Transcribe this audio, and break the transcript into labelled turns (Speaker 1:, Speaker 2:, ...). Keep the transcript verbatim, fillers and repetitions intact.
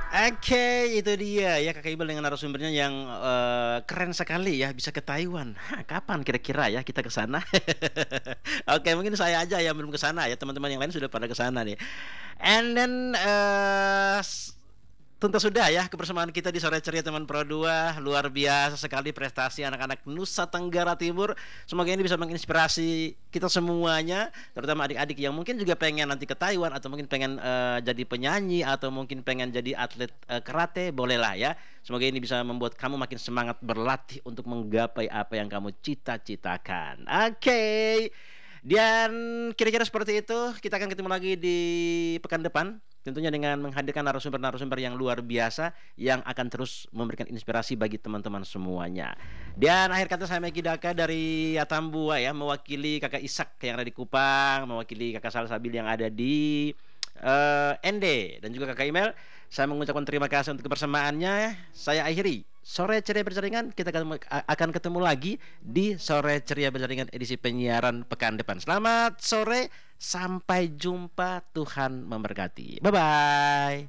Speaker 1: Oke, itu dia ya Kakak Iqbal dengan narasumbernya yang eh, keren sekali ya, bisa ke Taiwan. Hah, kapan kira-kira ya kita ke sana? Oke, mungkin saya aja yang belum ke sana ya, teman-teman yang lain sudah pada ke sana nih. And then eh s- tuntas sudah ya kebersamaan kita di sore ceria teman Pro dua. Luar biasa sekali prestasi anak-anak Nusa Tenggara Timur. Semoga ini bisa menginspirasi kita semuanya, terutama adik-adik yang mungkin juga pengen nanti ke Taiwan atau mungkin pengen eh, jadi penyanyi atau mungkin pengen jadi atlet eh, karate, bolehlah ya. Semoga ini bisa membuat kamu makin semangat berlatih untuk menggapai apa yang kamu cita-citakan. Oke. Dan kira-kira seperti itu, kita akan ketemu lagi di pekan depan. Tentunya dengan menghadirkan narasumber-narasumber yang luar biasa yang akan terus memberikan inspirasi bagi teman-teman semuanya. Dan akhir kata saya Meki Daka dari Atambua ya, mewakili Kakak Isak yang ada di Kupang, mewakili Kakak Salsabil yang ada di eh, N D dan juga Kakak Email. Saya mengucapkan terima kasih untuk kebersamaannya. Saya akhiri Sore Ceria Berjaringan. Kita akan, akan ketemu lagi di Sore Ceria Berjaringan edisi penyiaran pekan depan. Selamat sore, sampai jumpa. Tuhan memberkati. Bye bye.